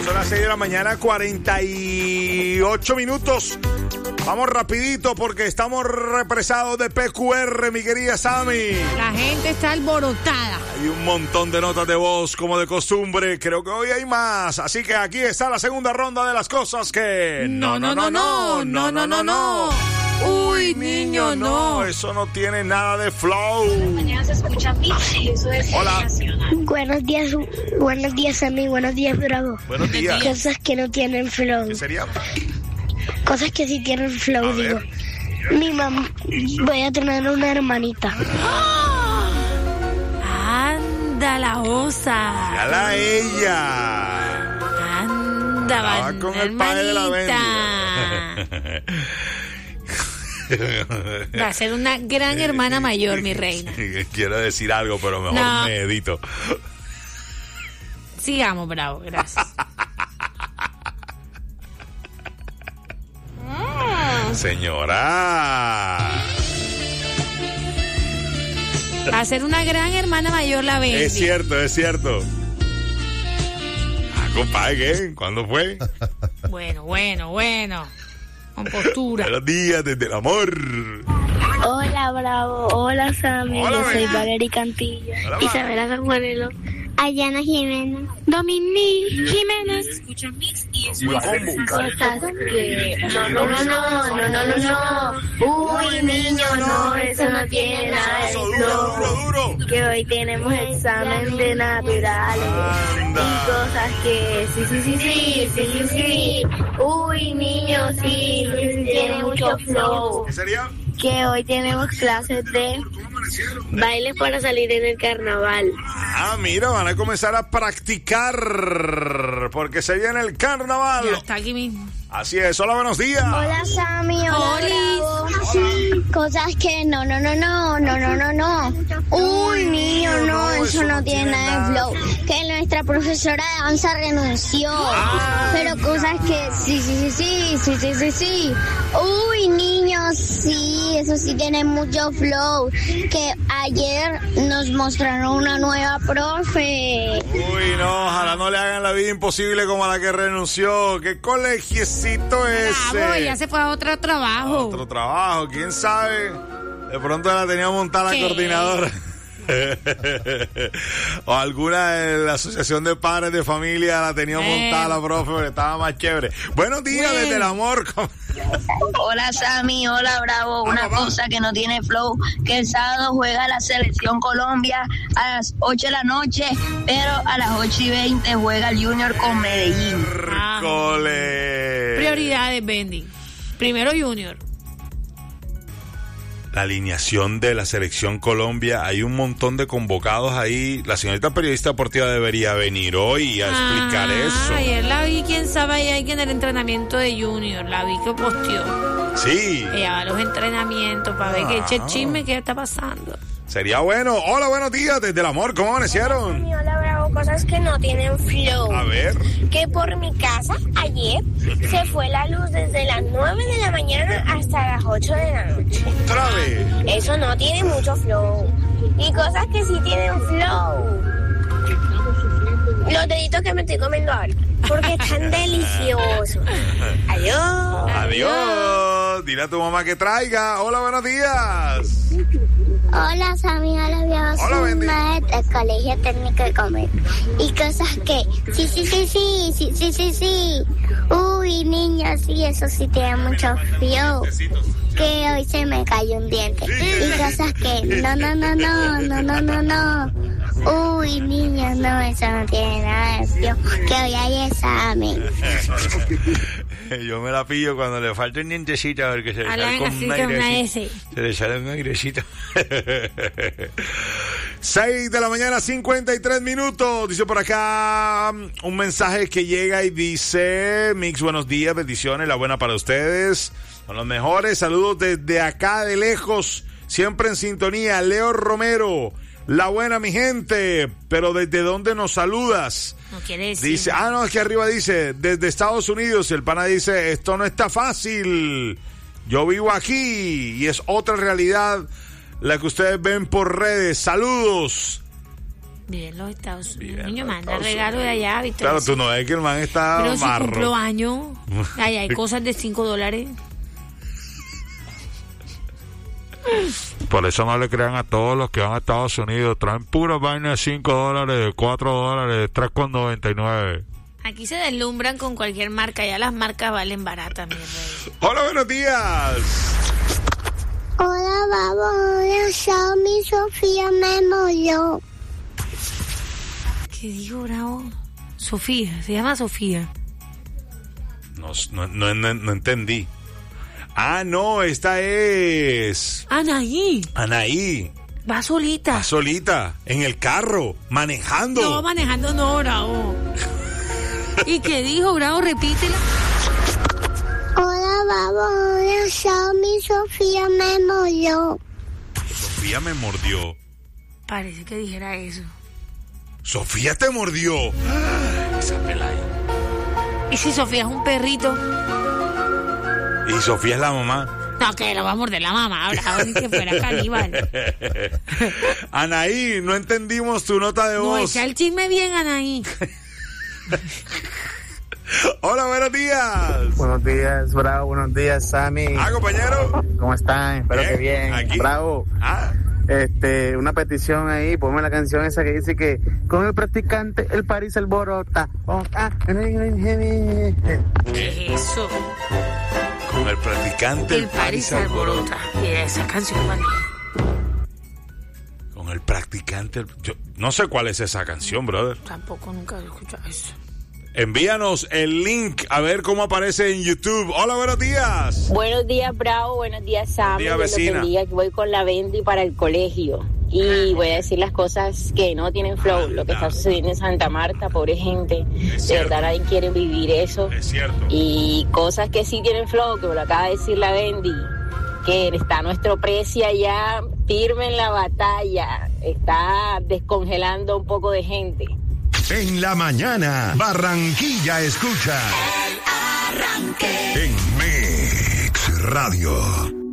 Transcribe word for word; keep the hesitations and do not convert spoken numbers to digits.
Son las seis de la mañana, cuarenta y ocho minutos. Vamos rapidito porque estamos represados de P Q R, mi querida Sammy. La gente está alborotada. Hay un montón de notas de voz, como de costumbre. Creo que hoy hay más. Así que aquí está la segunda ronda de las cosas que... No, no, no, no, no, no, no, no. Uy, niño, no. Eso no tiene nada de flow. Hola. Buenos días, buenos días a mí, buenos días, Bravo. Buenos días. Cosas que no tienen flow. ¿Qué sería? Cosas que sí tienen flow, A digo. ver. Mi mamá, voy a tener una hermanita. Anda la osa. Mírala ella. Anda, Estaba con el padre de la hermanita. Va a ser una gran hermana mayor, mi reina. Quiero decir algo, pero mejor No. me edito. Sigamos, Bravo, gracias. Señora. Va a ser una gran hermana mayor la Bendy. Es cierto, es cierto. Ah, compadre, ¿qué? ¿Cuándo fue? Bueno, bueno, bueno. Con postura. Buenos días desde el amor. Hola, Bravo. Hola, Sammy. Hola, Yo soy Bendy. Valerie Cantilla. Hola, Isabela Sanjuanelo. Ayana Jiménez. Dominique Jiménez. Escucha mix y Buen combo. cosas que... No, no, no, no, no, no, no, no. Uy, niño, no, eso no tiene nada de Eso, duro, flow. duro, duro. Que hoy tenemos examen de naturales. Anda. Y cosas que sí, sí, sí, sí, sí, sí, sí. Uy, niño, sí, sí, sí, tiene mucho flow. ¿Qué sería? Que hoy tenemos clases de baile para salir en el carnaval. Ah, mira, van a comenzar a practicar porque se viene el carnaval. Ya está aquí mismo. Así es, hola, buenos días. Hola, Sammy, hola, Olis. Bravo. Cosas que no, no, no, no, no, no, no, no. Uy, niño, no, eso no tiene nada de flow. Que nuestra profesora de danza renunció. Pero cosas que sí, sí, sí, sí, sí, sí, sí, sí. Uy, niño, sí, eso sí tiene mucho flow. Que ayer nos mostraron una nueva profe. Uy, no, ojalá no le hagan la vida imposible como a la que renunció. ¿Qué colegiecito ese? Bravo, ya se fue a otro trabajo. Otro trabajo, quién sabe. De pronto la tenía montada ¿Qué? la coordinadora. O alguna de la asociación de padres de familia la tenía Eh. montada la profe, porque estaba más chévere. Buenos días Bueno. desde el amor. Hola Sammy, hola Bravo. Una Hola, va. cosa que no tiene flow, que el sábado juega la selección Colombia a las ocho de la noche, pero a las ocho y veinte juega el Junior con Medellín. Cole. Prioridades, Bendy. Primero Junior. La alineación de la selección Colombia, hay un montón de convocados ahí. La señorita periodista deportiva debería venir hoy a explicar Ah, eso. Ayer la vi, quién sabe, ahí hay que en el entrenamiento de Junior. La vi que posteó. Sí, Ella va a los entrenamientos para ver qué Ah. che chisme que está pasando. sería bueno. Hola, buenos días desde el amor. ¿Cómo amanecieron? Hola, Bravo, cosas que no tienen flow. A ver. Que por mi casa ayer se fue la luz desde las nueve de la mañana hasta las ocho de la noche. Otra vez. Eso no tiene mucho flow. Y cosas que sí tienen flow. Los deditos que me estoy comiendo ahora. Porque están deliciosos. Adiós. Adiós. Dile a tu mamá que traiga. Hola, buenos días. Hola, Sammy, hola, Dios. Hola, Bendy. del Colegio Técnico de Comer. Y cosas que, sí, sí, sí, sí, sí, sí, sí, sí. Uy, niños, sí, eso sí tiene mucho flow. Que hoy se me cayó un diente. Y cosas que, no, no, no, no, no, no, no, no. Uy, niños, no, eso no tiene nada de flow. Que hoy hay examen. Yo me la pillo cuando le falta un dientecito a ver que se le Hablan sale con así un con una airecito. S. Se le sale un airecito. seis de la mañana, cincuenta y tres minutos. Dice por acá un mensaje que llega y dice: Mix, buenos días, bendiciones, la buena para ustedes. Son los mejores. Saludos desde acá de lejos, siempre en sintonía. Leo Romero, la buena, mi gente. Pero ¿desde dónde nos saludas? No quiere decir. Dice, ah, no, aquí arriba dice, desde Estados Unidos. El pana dice, esto no está fácil. Yo vivo aquí y es otra realidad la que ustedes ven por redes. Saludos. Vive en los Estados Unidos. Vive en Niño, los manda Estados regalo de allá, Víctor. Claro, tú no ves que el man está Pero si marro. cumplo años, allá hay cosas de cinco dólares. Por eso no le crean a todos los que van a Estados Unidos. Traen puras vainas de cinco dólares, de cuatro dólares, de tres con noventa y nueve. Aquí se deslumbran con cualquier marca. Ya las marcas valen baratas, mi rey. Hola, buenos días. Hola, babona, Sammy, Sofía me molió. ¿Qué digo, Bravo? Sofía, se llama Sofía. No, no, no, no, no entendí. Ah, no, esta es Anaí. Anaí. Va solita. Va solita, en el carro, manejando. No, manejando no, Bravo. ¿Y qué dijo, Bravo? Repítela. Hola, babona, Sammy, Sofía me molió. Sofía me mordió. Parece que dijera eso. Sofía te mordió. Ah, esa pelaya. ¿Y si Sofía es un perrito? Y Sofía es la mamá. No, que lo va a morder la mamá, Bravo, ni que fuera caníbal. Anaí, no entendimos tu nota de No, voz. echa el chisme bien, Anaí. Hola, buenos días. Buenos días, Bravo. Buenos días, Sammy. Ah, compañero. ¿Cómo están? Espero Bien, que bien. aquí. Bravo. Ah. Este, una petición ahí, ponme la canción esa que dice que con el practicante el París alborota. Oh, ah, ¿Qué es eso? Con el practicante El París alborota. Mira esa canción, ¿vale? Con el practicante. Yo no sé cuál es esa canción, brother. Tampoco nunca he escuchado eso. Envíanos el link a ver cómo aparece en YouTube. Hola, buenos días. Buenos días, Bravo. Buenos días, Sam. Día, Dios los vecina. bendiga, que voy con la Bendy para el colegio. Y voy a decir las cosas que no tienen flow. Lo que está sucediendo en Santa Marta, pobre gente. De cierto. verdad nadie quiere vivir eso. Es cierto. Y cosas que sí tienen flow, que me lo acaba de decir la Bendy. Que está nuestro precio allá firme en la batalla. Está descongelando un poco de gente. En la mañana, Barranquilla escucha. El Arranque. En Mix Radio.